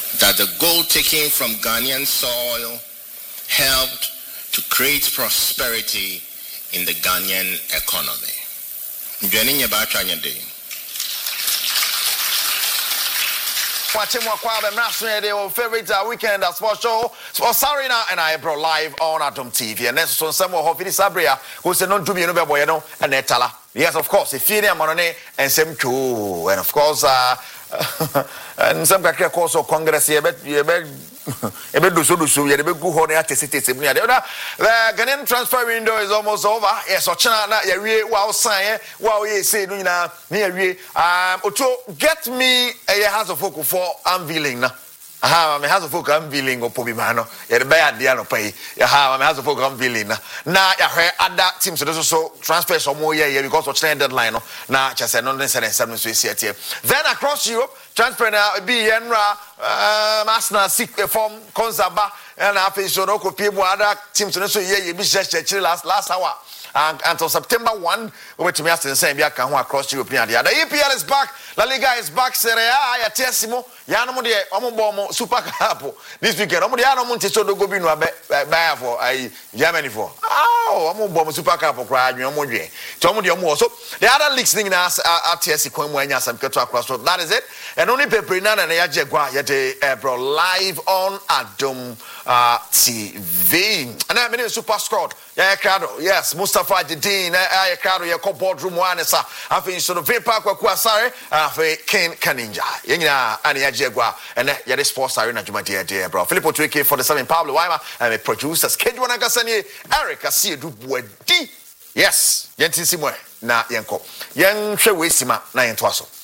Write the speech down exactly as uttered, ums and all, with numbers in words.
that the gold taken from Ghanaian soil helped to create prosperity in the Ghanaian economy. Watching what Kwame National Day favorite uh, weekend uh, sports show. So sorry now, and I brought live on Atom T V. And next on some more Hofidi Sabria, who said non to be no boyano and Netala. Yes, of course, if you money and some true, and of course, uh, and some course of Congress here, but you bet ebe do so do so, you be good honey at the city. The Ghanaian transfer window is almost over. Yes, or China, yeah, wow, sign, wow, ye say, no, near um, get me a house of folk for unveiling. Aha, me house of folk unveiling or Pobimano, yeah, the bad Diano pay. Yaha, me house of folk unveiling. Now, I heard other teams so transfer some more yeah because of China deadline. Now, just said, no, necessarily seven Swiss here. Then across Europe, transfer now be Yenra, Masna, sick form, Consaba, and I feel so no people other teams so yeah, you be just last last hour. And until September first, we to me ask the same year can across European. The E P L is back, La Liga is back, Serie A, Yatesimo, Yanamu de Omobomo, Super Cup. This weekend, Omo de Anamonte so do go be no buy for I Germany for. Oh, Omobomo Super Cup or cry, Omo de. Tomo de Omo. So the other leagues thing as at T S C Kwenya some Keto across. So that is it. And only Peprina and Yajegwa Yate bro live on Adom uh, T V. And I'm in a super squad. Yeah, Cardo, yes, Mustafa Jadine, I Cardo, your boardroom one, sir. I think so the paper, Kwasare, I Ken Kaninja, Yena, and Yajegwa, and Yadi Sports Arena, Jumadia, dear bro. Filippo Twiki for the seven, Pablo Weimar, and the producers, Kedwan Agasani, Eric, I see you do D. Yes, Yentin Simwe, na Yanko. Yan Shewesima, na Yentwaso.